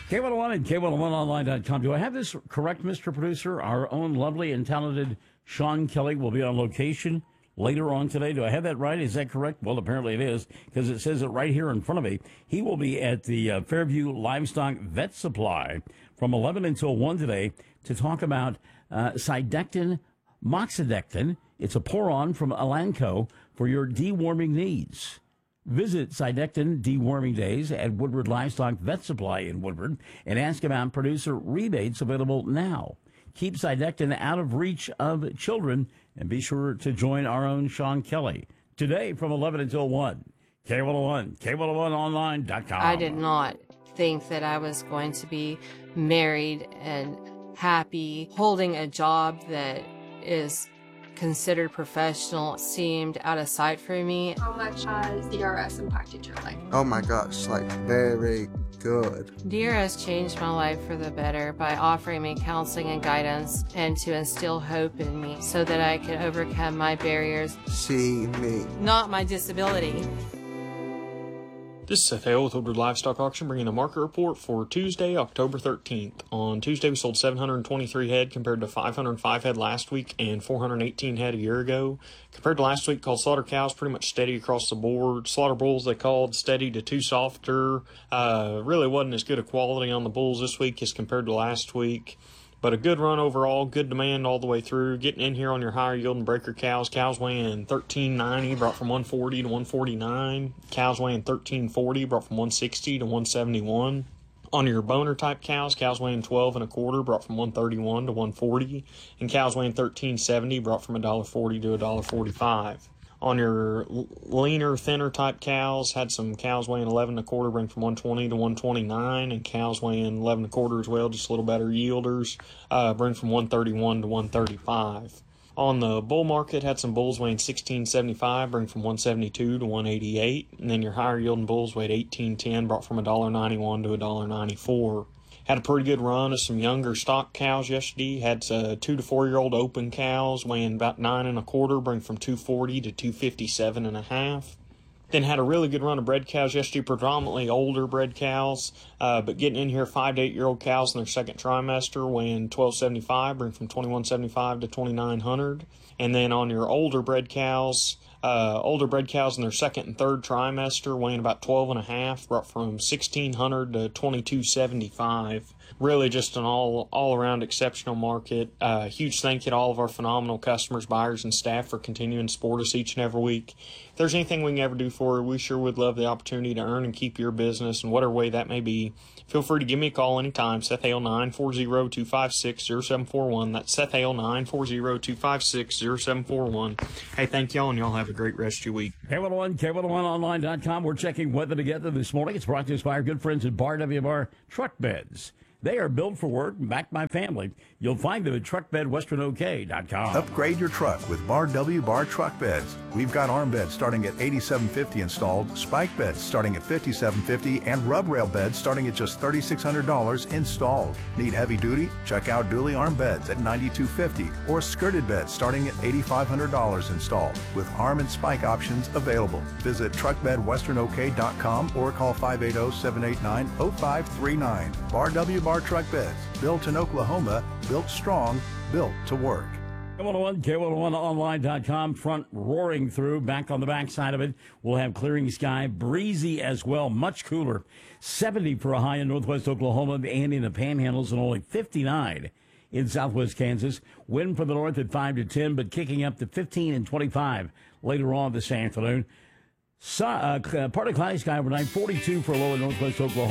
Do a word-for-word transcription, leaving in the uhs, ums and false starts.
K one oh one and K one oh one online dot com. Do I have this correct, Mister Producer? Our own lovely and talented Sean Kelly will be on location later on today. Do I have that right? Is that correct? Well, apparently it is, because it says it right here in front of me. He will be at the uh, Fairview Livestock Vet Supply from eleven until one today to talk about uh, Cydectin Moxidectin. It's a pour-on from Elanco for your deworming needs. Visit Cydectin Deworming Days at Woodward Livestock Vet Supply in Woodward and ask about producer rebates available now. Keep Cydectin out of reach of children, and be sure to join our own Sean Kelly today from eleven until one. K one oh one, K one oh one online dot com. I did not think that I was going to be married and happy. Holding a job that is considered professional seemed out of sight for me. How much has D R S impacted your life? Oh my gosh, like very good. D R S changed my life for the better by offering me counseling and guidance and to instill hope in me so that I could overcome my barriers. See me. Not my disability. This is Seth Hale with Woodward Livestock Auction, bringing a market report for Tuesday, October thirteenth. On Tuesday, we sold seven hundred twenty-three head compared to five hundred five head last week and four hundred eighteen head a year ago. Compared to last week, called slaughter cows pretty much steady across the board. Slaughter bulls, they called steady to two softer. Uh, really wasn't as good a quality on the bulls this week as compared to last week. But a good run overall, good demand all the way through. Getting in here on your higher yielding breaker cows. Cows weighing thirteen ninety, brought from one forty to one forty-nine. Cows weighing thirteen forty, brought from one sixty to one seventy-one. On your boner type cows, cows weighing twelve and a quarter, brought from one thirty-one to one forty. And cows weighing thirteen seventy, brought from one forty to one forty-five. On your leaner, thinner type cows, had some cows weighing eleven and a quarter, bring from one twenty to one twenty-nine, and cows weighing eleven and a quarter as well, just a little better yielders, uh, bring from one thirty-one to one thirty-five. On the bull market, had some bulls weighing sixteen seventy-five, bring from one seventy-two to one eighty-eight, and then your higher yielding bulls weighed eighteen ten, brought from one ninety-one to one ninety-four. Had a pretty good run of some younger stock cows yesterday. Had uh, two to four year old open cows weighing about nine and a quarter, bring from two forty to two fifty-seven and a half. Then had a really good run of bred cows yesterday, predominantly older bred cows, uh, but getting in here five to eight year old cows in their second trimester weighing twelve seventy-five, bring from twenty-one seventy-five to twenty-nine hundred. And then on your older bred cows, uh, older bred cows in their second and third trimester weighing about twelve and a half, brought from sixteen hundred to twenty-two seventy-five. Really just an all all around exceptional market. Uh, huge thank you to all of our phenomenal customers, buyers, and staff for continuing to support us each and every week. If there's anything we can ever do for you, we sure would love the opportunity to earn and keep your business in whatever way that may be. Feel free to give me a call anytime. Seth Hale, nine four zero, two five six, zero seven four one. That's Seth Hale, nine four zero, two five six, zero seven four one. Hey, thank y'all, and y'all have a great rest of your week. K one oh one, K one oh one online dot com. We're checking weather together this morning. It's brought to us by our good friends at Bar W Bar Truck Beds. They are built for work and backed by family. You'll find them at truck bed western o k dot com. Upgrade your truck with Bar W Bar Truck Beds. We've got arm beds starting at eighty-seven fifty installed, spike beds starting at fifty-seven fifty, and rub rail beds starting at just thirty-six hundred dollars installed. Need heavy duty? Check out dually arm beds at ninety-two fifty, or skirted beds starting at eighty-five hundred dollars installed, with arm and spike options available. Visit truck bed western o k dot com or call five eight zero, seven eight nine, zero five three nine. Bar W Bar Truck Beds, built in Oklahoma, built strong, built to work. K one oh one, K one oh one online dot com, front roaring through, back on the back side of it. We'll have clearing sky, breezy as well, much cooler. seventy for a high in northwest Oklahoma and in the panhandles, and only fifty-nine in southwest Kansas. Wind from the north at five to ten, but kicking up to fifteen and twenty-five later on this afternoon. So, uh, partly cloudy sky overnight, forty-two for a low in northwest Oklahoma.